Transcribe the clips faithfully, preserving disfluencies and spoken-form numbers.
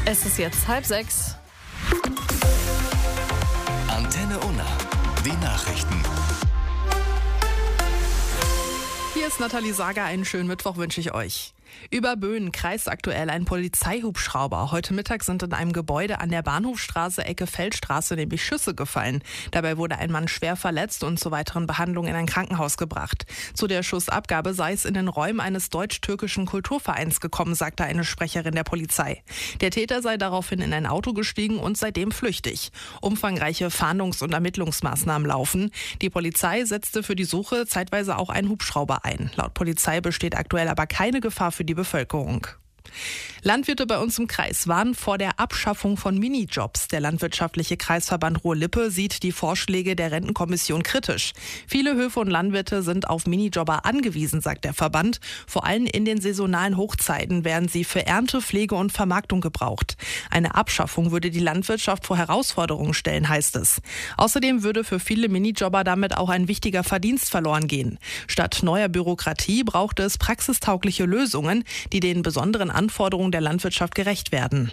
Es ist jetzt halb sechs. Antenne Unna, die Nachrichten. Hier ist Nathalie Sager, einen schönen Mittwoch wünsche ich euch. Über Böen kreist aktuell ein Polizeihubschrauber. Heute Mittag sind in einem Gebäude an der Bahnhofstraße Ecke Feldstraße nämlich Schüsse gefallen. Dabei wurde ein Mann schwer verletzt und zur weiteren Behandlung in ein Krankenhaus gebracht. Zu der Schussabgabe sei es in den Räumen eines deutsch-türkischen Kulturvereins gekommen, sagte eine Sprecherin der Polizei. Der Täter sei daraufhin in ein Auto gestiegen und seitdem flüchtig. Umfangreiche Fahndungs- und Ermittlungsmaßnahmen laufen. Die Polizei setzte für die Suche zeitweise auch einen Hubschrauber ein. Laut Polizei besteht aktuell aber keine Gefahr für die Bevölkerung. Landwirte bei uns im Kreis warnen vor der Abschaffung von Minijobs. Der landwirtschaftliche Kreisverband Ruhr-Lippe sieht die Vorschläge der Rentenkommission kritisch. Viele Höfe und Landwirte sind auf Minijobber angewiesen, sagt der Verband. Vor allem in den saisonalen Hochzeiten werden sie für Ernte, Pflege und Vermarktung gebraucht. Eine Abschaffung würde die Landwirtschaft vor Herausforderungen stellen, heißt es. Außerdem würde für viele Minijobber damit auch ein wichtiger Verdienst verloren gehen. Statt neuer Bürokratie braucht es praxistaugliche Lösungen, die den besonderen Anforderungen der Landwirtschaft gerecht werden.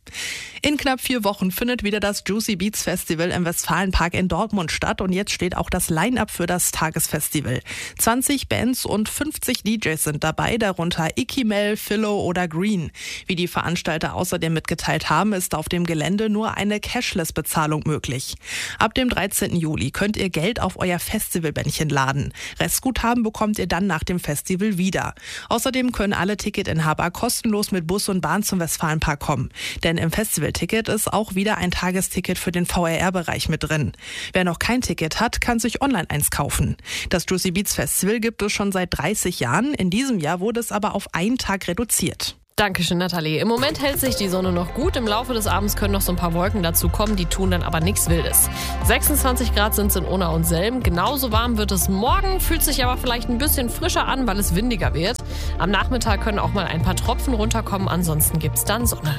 In knapp vier Wochen findet wieder das Juicy Beats Festival im Westfalenpark in Dortmund statt und jetzt steht auch das Line-Up für das Tagesfestival. zwanzig Bands und fünfzig D Js sind dabei, darunter Ikimel, Philo oder Green. Wie die Veranstalter außerdem mitgeteilt haben, ist auf dem Gelände nur eine Cashless-Bezahlung möglich. Ab dem dreizehnten Juli könnt ihr Geld auf euer Festivalbändchen laden. Restguthaben bekommt ihr dann nach dem Festival wieder. Außerdem können alle Ticketinhaber kostenlos mit Bus und Bahn zum Westfalenpark kommen. Denn im Festivalticket ist auch wieder ein Tagesticket für den V R R-Bereich mit drin. Wer noch kein Ticket hat, kann sich online eins kaufen. Das Juicy Beats Festival gibt es schon seit dreißig Jahren. In diesem Jahr wurde es aber auf einen Tag reduziert. Dankeschön, Nathalie. Im Moment hält sich die Sonne noch gut. Im Laufe des Abends können noch so ein paar Wolken dazu kommen. Die tun dann aber nichts Wildes. sechsundzwanzig Grad sind es in Unna und Selm. Genauso warm wird es morgen, fühlt sich aber vielleicht ein bisschen frischer an, weil es windiger wird. Am Nachmittag können auch mal ein paar Tropfen runterkommen. Ansonsten gibt es dann Sonne.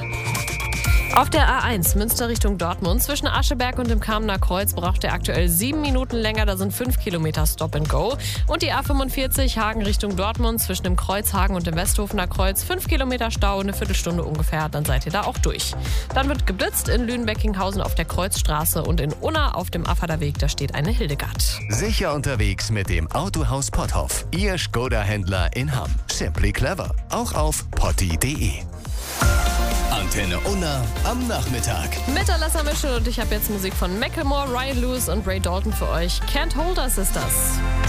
Auf der A eins Münster Richtung Dortmund zwischen Ascheberg und dem Kamener Kreuz braucht er aktuell sieben Minuten länger, da sind fünf Kilometer Stop and Go. Und die A fünfundvierzig Hagen Richtung Dortmund zwischen dem Kreuzhagen und dem Westhofener Kreuz fünf Kilometer Stau, eine Viertelstunde ungefähr, dann seid ihr da auch durch. Dann wird geblitzt in Lünen-Beckinghausen auf der Kreuzstraße und in Unna auf dem Affader Weg, da steht eine Hildegard. Sicher unterwegs mit dem Autohaus Potthoff, Ihr Skoda-Händler in Hamm. Simply clever, auch auf potti punkt de. Antenne Unna am Nachmittag. Mit Alessa Mischel und ich habe jetzt Musik von Macklemore, Ryan Lewis und Ray Dalton für euch. Can't Hold Us ist das.